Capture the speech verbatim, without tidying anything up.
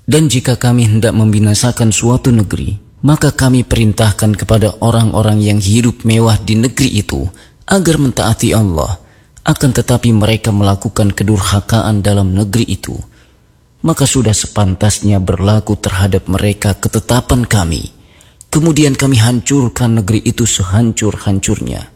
Dan jika kami hendak membinasakan suatu negeri, maka kami perintahkan kepada orang-orang yang hidup mewah di negeri itu agar mentaati Allah, akan tetapi mereka melakukan kedurhakaan dalam negeri itu, maka sudah sepantasnya berlaku terhadap mereka ketetapan kami. Kemudian kami hancurkan negeri itu sehancur-hancurnya.